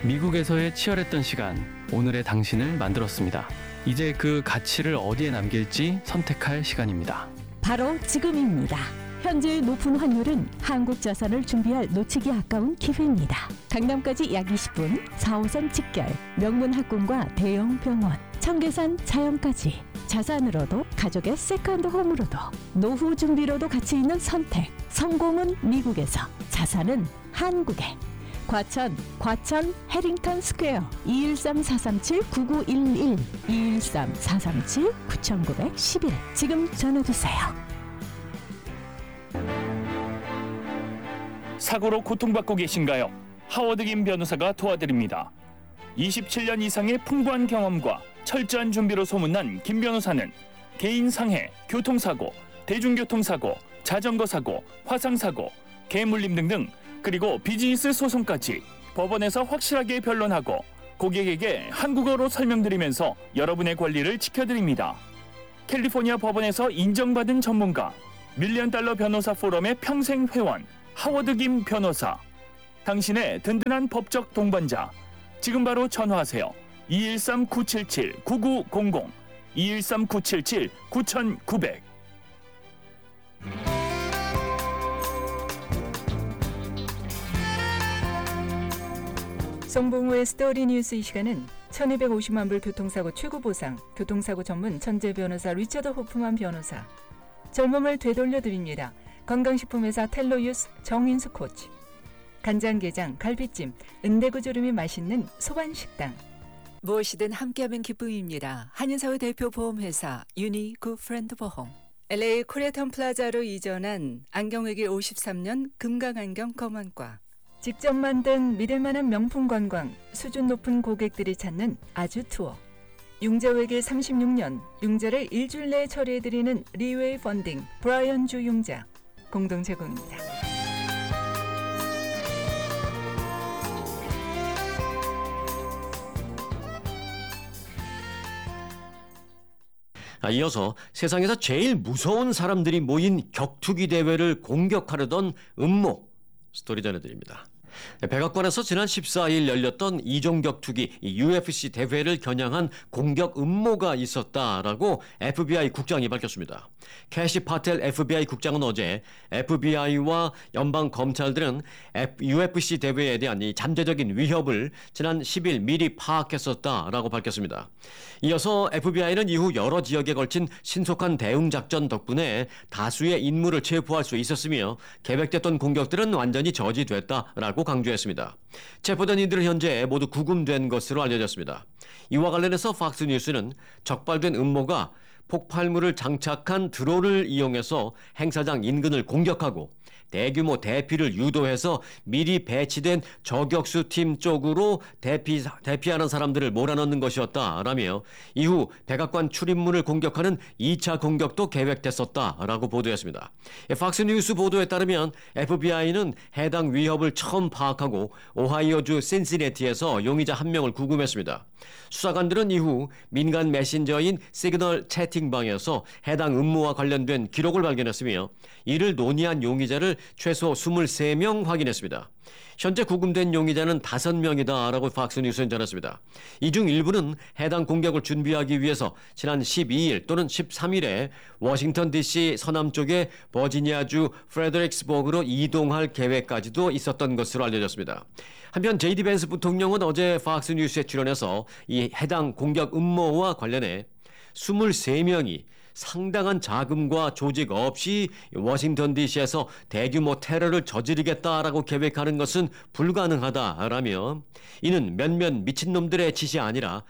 미국에서의 치열했던 시간, 오늘의 당신을 만들었습니다. 이제 그 가치를 어디에 남길지 선택할 시간입니다. 바로 지금입니다. 현재의 높은 환율은 한국 자산을 준비할 놓치기 아까운 기회입니다. 강남까지 약 20분, 4호선 직결, 명문 학군과 대형 병원, 청계산 자연까지 자산으로도 가족의 세컨드 홈으로도 노후 준비로도 가치 있는 선택. 성공은 미국에서, 자산은 한국에. 과천 해링턴 스퀘어 213-437-9911 213-437-9911 지금 전화주세요. 사고로 고통받고 계신가요? 하워드 김 변호사가 도와드립니다. 27년 이상의 풍부한 경험과 철저한 준비로 소문난 김 변호사는 개인 상해, 교통사고, 대중교통사고, 자전거 사고, 화상사고, 개물림 등등 그리고 비즈니스 소송까지 법원에서 확실하게 변론하고 고객에게 한국어로 설명드리면서 여러분의 권리를 지켜드립니다. 캘리포니아 법원에서 인정받은 전문가, $1,000,000 변호사 포럼의 평생 회원, 하워드 김 변호사. 당신의 든든한 법적 동반자. 지금 바로 전화하세요. 213-977-9900, 213-977-9900. 송봉우의 스토리 뉴스. 이 시간은 1250만 불 교통사고 최고 보상, 교통사고 전문 천재 변호사 리처드 호프만 변호사, 젊음을 되돌려드립니다. 건강식품회사 텔로유스 정인수 코치, 간장게장, 갈비찜, 은대구조림이 맛있는 소반식당, 무엇이든 함께하면 기쁨입니다. 한인사회 대표 보험회사 유니 굿프렌드 보험, LA 코리아타운 플라자로 이전한 안경외길 53년 금강안경 검안과, 직접 만든 믿을만한 명품 관광, 수준 높은 고객들이 찾는 아주 투어, 융자외길 36년, 융자를 일주일 내에 처리해드리는 리웨이 펀딩, 브라이언 주 융자, 공동 제공입니다. 이어서 세상에서 제일 무서운 사람들이 모인 격투기 대회를 공격하려던 음모 스토리 전해드립니다. 백악관에서 지난 14일 열렸던 이종 격투기 UFC 대회를 겨냥한 공격 음모가 있었다라고 FBI 국장이 밝혔습니다. 캐시 파텔 FBI 국장은 어제 FBI와 연방 검찰들은 UFC 대회에 대한 이 잠재적인 위협을 지난 10일 미리 파악했었다라고 밝혔습니다. 이어서 FBI는 이후 여러 지역에 걸친 신속한 대응 작전 덕분에 다수의 인물을 체포할 수 있었으며 계획됐던 공격들은 완전히 저지됐다라고 강조했습니다. 체포된 이들은 현재 모두 구금된 것으로 알려졌습니다. 이와 관련해서 팍스뉴스는 적발된 음모가 폭발물을 장착한 드론을 이용해서 행사장 인근을 공격하고 대규모 대피를 유도해서 미리 배치된 저격수 팀 쪽으로 대피하는 사람들을 몰아넣는 것이었다라며 이후 백악관 출입문을 공격하는 2차 공격도 계획됐었다라고 보도했습니다. 팍스뉴스 보도에 따르면 FBI는 해당 위협을 처음 파악하고 오하이오주 신시내티에서 용의자 한 명을 구금했습니다. 수사관들은 이후 민간 메신저인 시그널 채팅방에서 해당 음모와 관련된 기록을 발견했으며 이를 논의한 용의자를 최소 23명 확인했습니다. 현재 구금된 용의자는 5명이다라고 팍스뉴스는 전했습니다. 이 중 일부는 해당 공격을 준비하기 위해서 지난 12일 또는 13일에 워싱턴 DC 서남쪽의 버지니아주 프레더릭스버그로 이동할 계획까지도 있었던 것으로 알려졌습니다. 한편 제이디 벤스 부통령은 어제 팍스뉴스에 출연해서 이 해당 공격 음모와 관련해 23명이 상당한 자금과 조직 없이 워싱턴 DC에서 대규모 테러를 저지르겠다라고 계획하는 것은 불가능하다라며 이는 몇몇 미친놈들의 짓이 아니라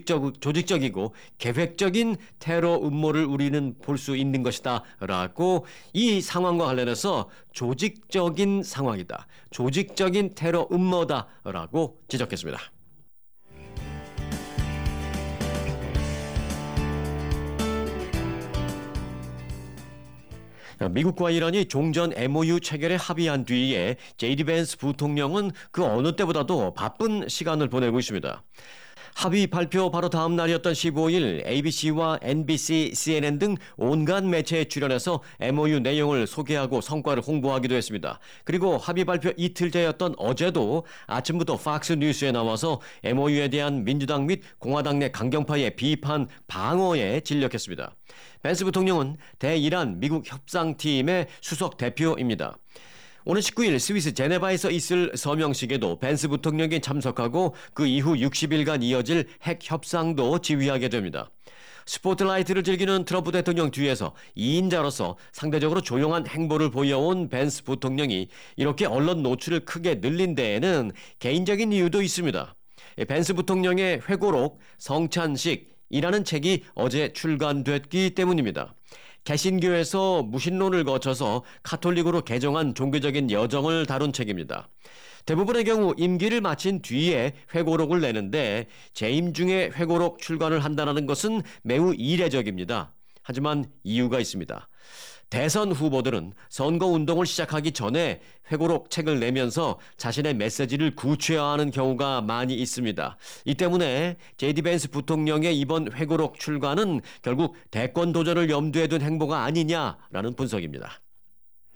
조직적이고 계획적인 테러 음모를 우리는 볼 수 있는 것이다 라고 이 상황과 관련해서 조직적인 상황이다, 조직적인 테러 음모다 라고 지적했습니다. 미국과 이란이 종전 MOU 체결에 합의한 뒤에 제이디 벤스 부통령은 그 어느 때보다도 바쁜 시간을 보내고 있습니다. 합의 발표 바로 다음 날이었던 15일 ABC와 NBC, CNN 등 온갖 매체에 출연해서 MOU 내용을 소개하고 성과를 홍보하기도 했습니다. 그리고 합의 발표 이틀째였던 어제도 아침부터 팍스 뉴스에 나와서 MOU에 대한 민주당 및 공화당 내 강경파의 비판 방어에 진력했습니다. 벤스 부통령은 대이란 미국 협상팀의 수석 대표입니다. 오는 19일 스위스 제네바에서 있을 서명식에도 벤스 부통령이 참석하고 그 이후 60일간 이어질 핵 협상도 지휘하게 됩니다. 스포트라이트를 즐기는 트럼프 대통령 뒤에서 2인자로서 상대적으로 조용한 행보를 보여온 벤스 부통령이 이렇게 언론 노출을 크게 늘린 데에는 개인적인 이유도 있습니다. 벤스 부통령의 회고록 성찬식이라는 책이 어제 출간됐기 때문입니다. 개신교에서 무신론을 거쳐서 카톨릭으로 개정한 종교적인 여정을 다룬 책입니다. 대부분의 경우 임기를 마친 뒤에 회고록을 내는데 재임 중에 회고록 출간을 한다는 것은 매우 이례적입니다. 하지만 이유가 있습니다. 대선 후보들은 선거운동을 시작하기 전에 회고록 책을 내면서 자신의 메시지를 구체화하는 경우가 많이 있습니다. 이 때문에 JD 벤스 부통령의 이번 회고록 출간은 결국 대권 도전을 염두에 둔 행보가 아니냐라는 분석입니다.